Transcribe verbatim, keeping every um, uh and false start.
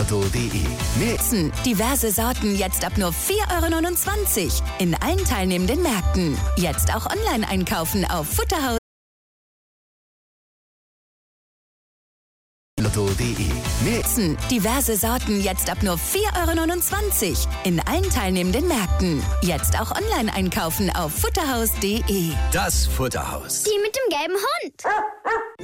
Lotto punkt de. Mehr Diverse Sorten jetzt ab nur vier Euro neunundzwanzig. In allen teilnehmenden Märkten. Jetzt auch online einkaufen auf Futterhaus. Lotto punkt de. Mehr Diverse Sorten jetzt ab nur vier Euro neunundzwanzig. In allen teilnehmenden Märkten. Jetzt auch online einkaufen auf futterhaus punkt de. Das Futterhaus. Die mit dem gelben Hund.